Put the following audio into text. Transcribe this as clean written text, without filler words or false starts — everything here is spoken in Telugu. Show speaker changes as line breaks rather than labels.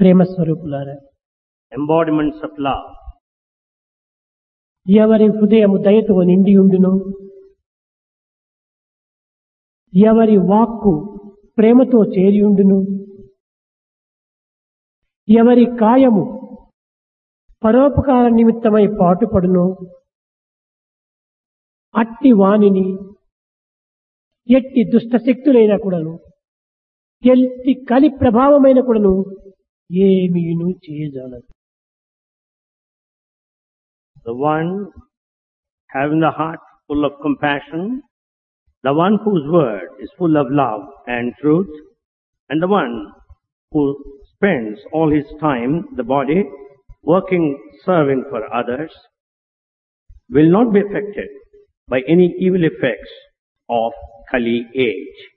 ప్రేమ స్వరూపులారా,
embodiments of love.
ఎవరి హృదయము దయతో నిండి ఉండును, ఎవరి వాక్కు ప్రేమతో చేరియుండును, ఎవరి కాయము పరోపకార నిమిత్తమై పాటుపడును, అట్టి వానిని ఎట్టి దుష్ట శక్తులైన కూడాను, ఎట్టి కలి ప్రభావమైన కూడాను ఏమీను చేయజాలదు.
The one having the heart full of compassion, the one whose word is full of love and truth, and the one who spends all his time, the body, working, serving for others, will not be affected by any evil effects of Kali age.